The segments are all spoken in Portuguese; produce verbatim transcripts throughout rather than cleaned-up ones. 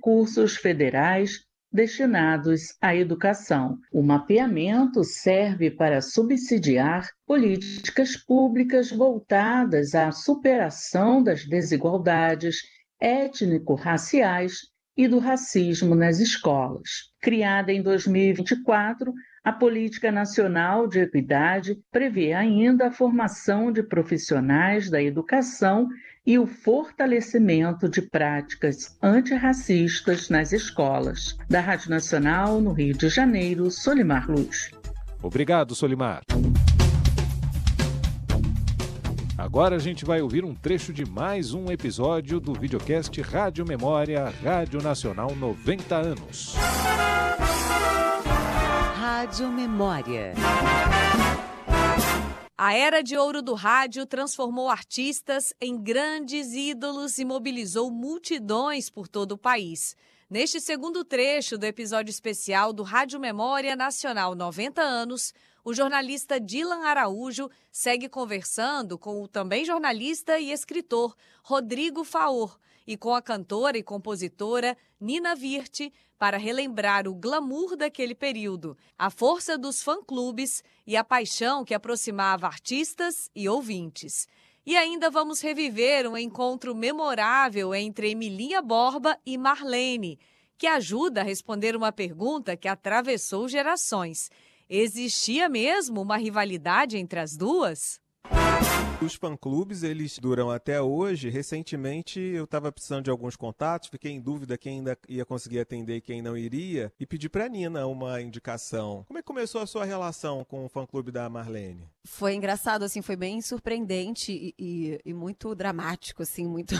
recursos federais destinados à educação. O mapeamento serve para subsidiar políticas públicas voltadas à superação das desigualdades étnico-raciais e do racismo nas escolas. Criada em dois mil e vinte e quatro, a Política Nacional de Equidade prevê ainda a formação de profissionais da educação e o fortalecimento de práticas antirracistas nas escolas. Da Rádio Nacional, no Rio de Janeiro, Solimar Luz. Obrigado, Solimar. Agora a gente vai ouvir um trecho de mais um episódio do videocast Rádio Memória, Rádio Nacional noventa anos. Rádio Memória. A era de ouro do rádio transformou artistas em grandes ídolos e mobilizou multidões por todo o país. Neste segundo trecho do episódio especial do Rádio Memória Nacional noventa anos, o jornalista Dilan Araújo segue conversando com o também jornalista e escritor Rodrigo Faor e com a cantora e compositora Nina Virte para relembrar o glamour daquele período, a força dos fã-clubes e a paixão que aproximava artistas e ouvintes. E ainda vamos reviver um encontro memorável entre Emilinha Borba e Marlene, que ajuda a responder uma pergunta que atravessou gerações. Existia mesmo uma rivalidade entre as duas? Os fã-clubes, eles duram até hoje. Recentemente, eu estava precisando de alguns contatos, fiquei em dúvida quem ainda ia conseguir atender e quem não iria, e pedi para a Nina uma indicação. Como é que começou a sua relação com o fã-clube da Marlene? Foi engraçado, assim, foi bem surpreendente e, e, e muito dramático, assim, muito...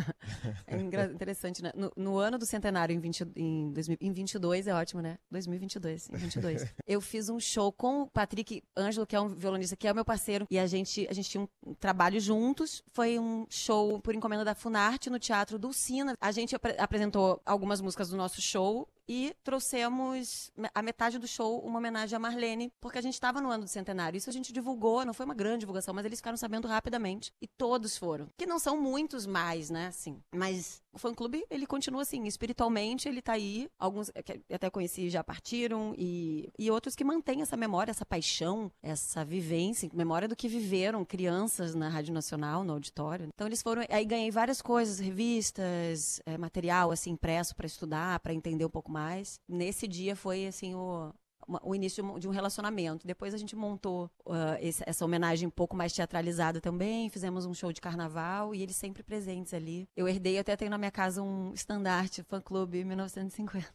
É interessante, né? No, no ano do centenário, em, vinte, em, dois mil, em vinte e dois, é ótimo, né? dois mil e vinte e dois, em vinte e dois. Eu fiz um show com o Patrick Ângelo, que é um violonista, que é o meu parceiro, e a gente, a gente tinha um trabalho juntos. Foi um show por encomenda da Funarte no Teatro Dulcina. A gente ap- apresentou algumas músicas do nosso show e trouxemos a metade do show uma homenagem a Marlene, porque a gente estava no ano do centenário. Isso a gente divulgou, não foi uma grande divulgação, mas eles ficaram sabendo rapidamente. E todos foram. Que não são muitos mais, né, assim. Mas o fã-clube, ele continua assim, espiritualmente, ele tá aí. Alguns que até conheci já partiram e, e outros que mantêm essa memória, essa paixão, essa vivência, memória do que viveram crianças na Rádio Nacional, no auditório. Então eles foram, aí ganhei várias coisas, revistas, é, material assim impresso para estudar, para entender um pouco mais. Nesse dia foi assim o, o início de um relacionamento. Depois a gente montou uh, esse, essa homenagem um pouco mais teatralizada também, fizemos um show de carnaval e eles sempre presentes ali. Eu herdei, eu até tenho na minha casa um estandarte, fã-clube mil novecentos e cinquenta.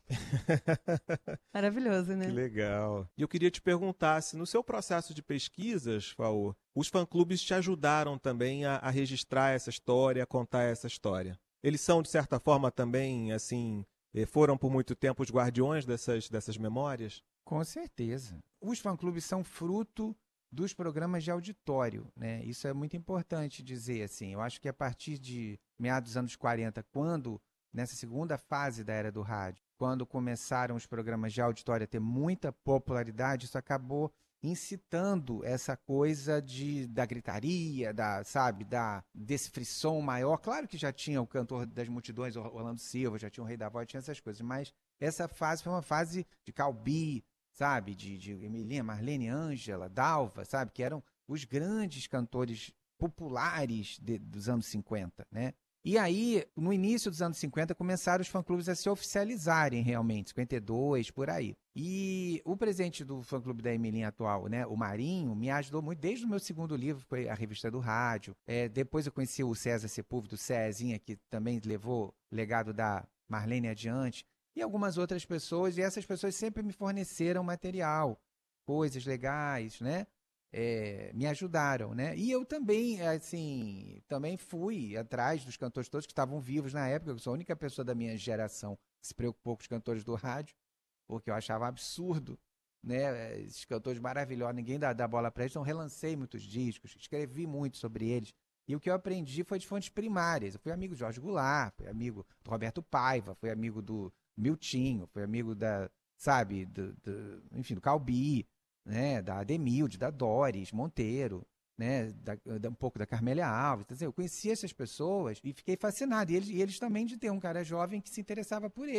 Maravilhoso, né? Que legal. E eu queria te perguntar se no seu processo de pesquisas, Faô, os fã-clubes te ajudaram também a, a registrar essa história, a contar essa história. Eles são, de certa forma, também, assim, foram por muito tempo os guardiões dessas, dessas memórias? Com certeza. Os fã-clubes são fruto dos programas de auditório, né? Isso é muito importante dizer, assim. Eu acho que a partir de meados dos anos quarenta, quando, nessa segunda fase da era do rádio, quando começaram os programas de auditório a ter muita popularidade, isso acabou incitando essa coisa de, da gritaria, da, sabe, da, desse frisson maior. Claro que já tinha o cantor das multidões, o Orlando Silva, já tinha o Rei da Voz, tinha essas coisas, mas essa fase foi uma fase de Calbi, sabe, de, de Emilinha, Marlene, Ângela, Dalva, sabe, que eram os grandes cantores populares de, dos anos cinquenta, né? E aí, no início dos anos cinquenta, começaram os fã-clubes a se oficializarem realmente, cinquenta e dois, por aí. E o presidente do fã-clube da Emilinha atual, né, o Marinho, me ajudou muito desde o meu segundo livro, foi a Revista do Rádio. É, depois eu conheci o César Sepúlveda, do Cezinha, que também levou o legado da Marlene adiante, e algumas outras pessoas, e essas pessoas sempre me forneceram material, coisas legais, né? É, me ajudaram, né? E eu também, assim, também fui atrás dos cantores todos que estavam vivos na época. Eu sou a única pessoa da minha geração que se preocupou com os cantores do rádio, porque eu achava absurdo, né? Esses cantores maravilhosos, ninguém dá, dá bola para eles. Então, relancei muitos discos, escrevi muito sobre eles. E o que eu aprendi foi de fontes primárias. Eu fui amigo de Jorge Goulart, fui amigo do Roberto Paiva, fui amigo do Miltinho, fui amigo da, sabe, do, do, enfim, do Calbi, né, da Ademilde, da Doris Monteiro, né, da, da, um pouco da Carmélia Alves. Quer dizer, eu conheci essas pessoas e fiquei fascinado. E eles, e eles também de ter um cara jovem que se interessava por eles.